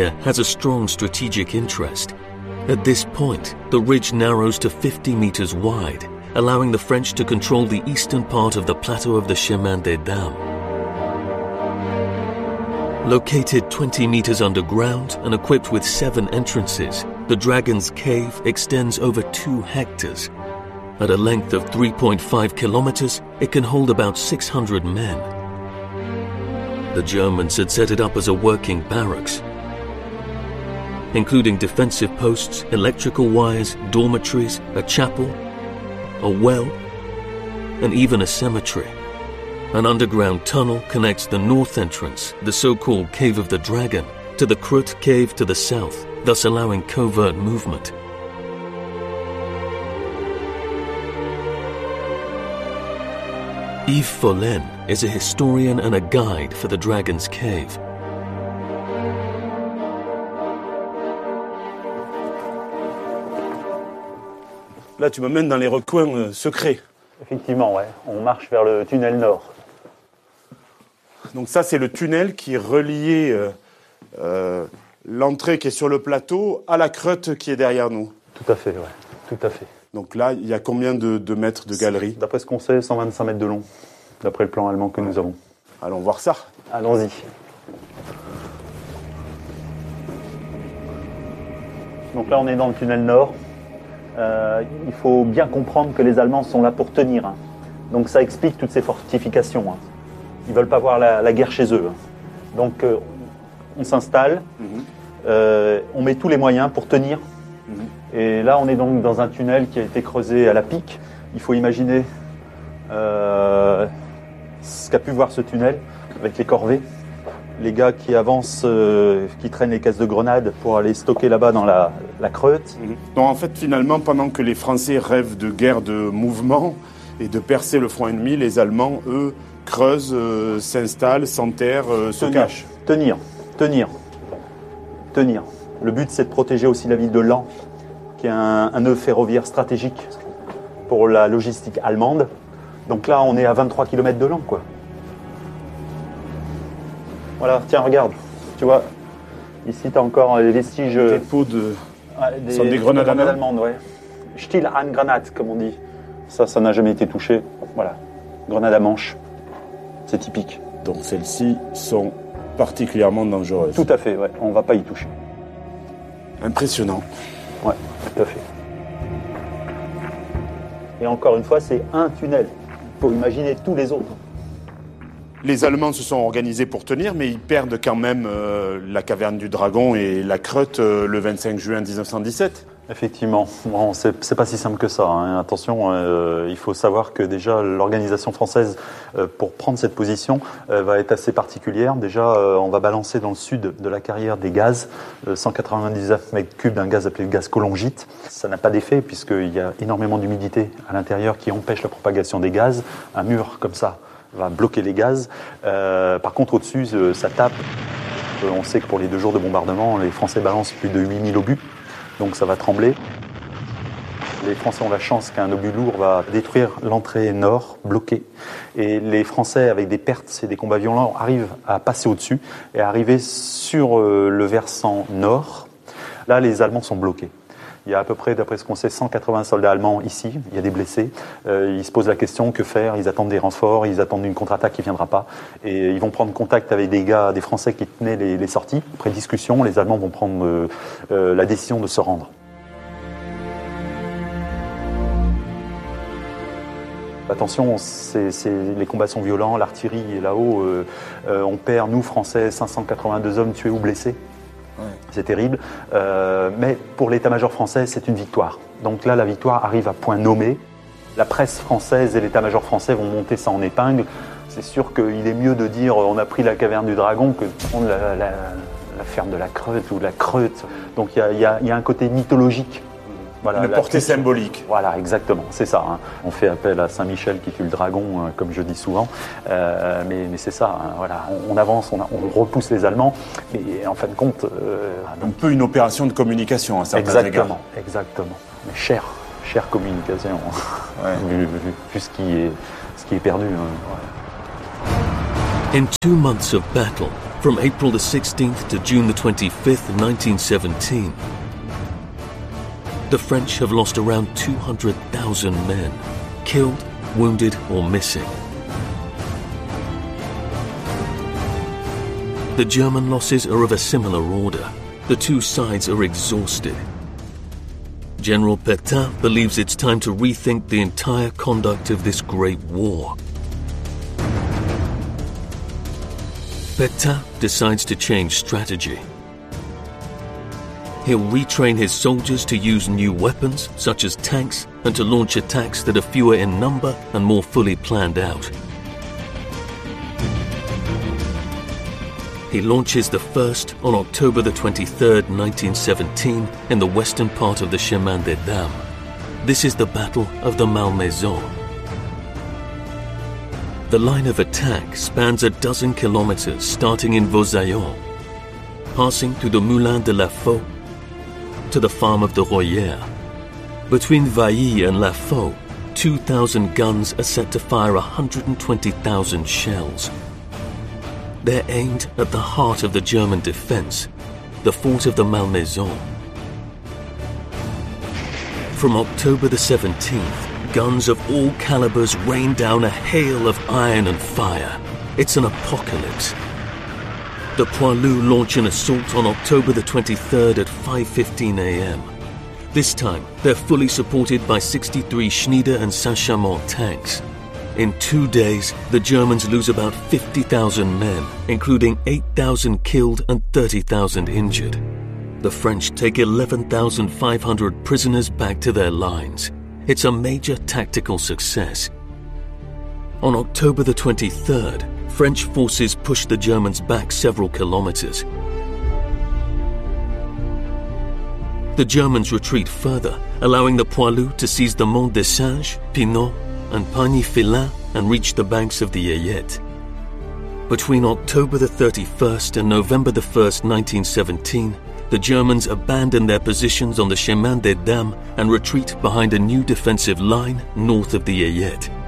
area has a strong strategic interest. At this point, the ridge narrows to 50 meters wide, allowing the French to control the eastern part of the plateau of the Chemin des Dames. Located 20 meters underground and equipped with 7 entrances, the Dragon's Cave extends over 2 hectares. At a length of 3.5 kilometers, it can hold about 600 men. The Germans had set it up as a working barracks, including defensive posts, electrical wires, dormitories, a chapel, a well, and even a cemetery. An underground tunnel connects the north entrance, the so-called Cave of the Dragon, to the Creux Cave to the south, thus allowing covert movement. Yves Follen is a historian and a guide for the Dragon's Cave. Là, tu m'emmènes dans les recoins secrets. Effectivement, ouais. On marche vers le tunnel nord. Donc ça, c'est le tunnel qui reliait l'entrée qui est sur le plateau à la creute qui est derrière nous. Tout à fait, ouais. Tout à fait. Donc là, il y a combien de mètres de galerie? D'après ce qu'on sait, 125 mètres de long, d'après le plan allemand que nous avons. Allons voir ça. Allons-y. Donc là, on est dans le tunnel nord. Il faut bien comprendre que les Allemands sont là pour tenir. Hein. Donc ça explique toutes ces fortifications. Hein. Ils ne veulent pas voir la guerre chez eux. Hein. Donc on s'installe, on met tous les moyens pour tenir. Et là, on est donc dans un tunnel qui a été creusé à la pique. Il faut imaginer ce qu'a pu voir ce tunnel avec les corvées. Les gars qui avancent, qui traînent les caisses de grenades pour aller stocker là-bas dans la creute. Donc en fait, finalement, pendant que les Français rêvent de guerre de mouvement et de percer le front ennemi, les Allemands, eux, creusent, s'installent, s'enterrent, se cachent. Tenir. Le but, c'est de protéger aussi la ville de Laon, qui est un nœud ferroviaire stratégique pour la logistique allemande. Donc là, on est à 23 km de Laon, quoi. Voilà, tiens, regarde. Tu vois, ici, tu as encore les vestiges... Des pots de... sont des grenades allemandes, ouais. Stihl-Handgranate, comme on dit. Ça n'a jamais été touché. Voilà, grenade à manche. C'est typique. Donc celles-ci sont particulièrement dangereuses. Tout à fait, ouais. On ne va pas y toucher. Impressionnant. Ouais, tout à fait. Et encore une fois, c'est un tunnel. Il faut imaginer tous les autres. Les Allemands se sont organisés pour tenir, mais ils perdent quand même la caverne du Dragon et la Creute le 25 juin 1917. Effectivement. Bon, c'est pas si simple que ça. Hein. Attention, il faut savoir que déjà l'organisation française, pour prendre cette position, va être assez particulière. Déjà, on va balancer dans le sud de la carrière des gaz, 199 mètres cubes d'un gaz appelé le gaz colongite. Ça n'a pas d'effet puisqu'il y a énormément d'humidité à l'intérieur qui empêche la propagation des gaz. Un mur comme ça va bloquer les gaz. Par contre, au-dessus, ça tape. On sait que pour les 2 jours de bombardement, les Français balancent plus de 8000 obus. Donc ça va trembler. Les Français ont la chance qu'un obus lourd va détruire l'entrée nord, bloquée. Et les Français, avec des pertes et des combats violents, arrivent à passer au-dessus et à arriver sur le versant nord. Là, les Allemands sont bloqués. Il y a à peu près, d'après ce qu'on sait, 180 soldats allemands ici. Il y a des blessés. Ils se posent la question, que faire? Ils attendent des renforts, ils attendent une contre-attaque qui ne viendra pas. Et ils vont prendre contact avec des gars, des Français qui tenaient les sorties. Après discussion, les Allemands vont prendre la décision de se rendre. Attention, les combats sont violents, l'artillerie est là-haut. On perd, nous, Français, 582 hommes tués ou blessés. Ouais. C'est terrible, mais pour l'état-major français, c'est une victoire. Donc là, la victoire arrive à point nommé. La presse française et l'état-major français vont monter ça en épingle. C'est sûr qu'il est mieux de dire on a pris la caverne du Dragon que de prendre la ferme de la Creute ou la Creute. Donc il y a un côté mythologique. Voilà, une portée symbolique. Voilà, exactement, c'est ça. Hein. On fait appel à Saint-Michel qui tue le dragon, comme je dis souvent. Mais c'est ça, hein, voilà. On avance, on repousse les Allemands, mais en fin de compte... un peu une opération de communication à certains égards. Exactement. Mais chère communication, ouais. vu ce qui est perdu. Hein. In 2 months of battle, from April the 16th to June the 25th, 1917, the French have lost around 200,000 men, killed, wounded, or missing. The German losses are of a similar order. The two sides are exhausted. General Pétain believes it's time to rethink the entire conduct of this great war. Pétain decides to change strategy. He'll retrain his soldiers to use new weapons, such as tanks, and to launch attacks that are fewer in number and more fully planned out. He launches the first on October the 23rd, 1917, in the western part of the Chemin des Dames. This is the Battle of the Malmaison. The line of attack spans a dozen kilometers, starting in Vauzaillon, passing through the Moulin de la Faux to the farm of the Royère. Between Vailly and La Faux, 2,000 guns are set to fire 120,000 shells. They're aimed at the heart of the German defense, the fort of the Malmaison. From October the 17th, guns of all calibers rain down a hail of iron and fire. It's an apocalypse. The Poilus launch an assault on October the 23rd at 5:15 a.m. This time, they're fully supported by 63 Schneider and Saint-Chamond tanks. In 2 days, the Germans lose about 50,000 men, including 8,000 killed and 30,000 injured. The French take 11,500 prisoners back to their lines. It's a major tactical success. On October the 23rd, French forces push the Germans back several kilometers. The Germans retreat further, allowing the Poilus to seize the Mont des Singes, Pinon, and Pagny-Filin and reach the banks of the Yayette. Between October the 31st and November the 1st, 1917, the Germans abandon their positions on the Chemin des Dames and retreat behind a new defensive line north of the Yayette.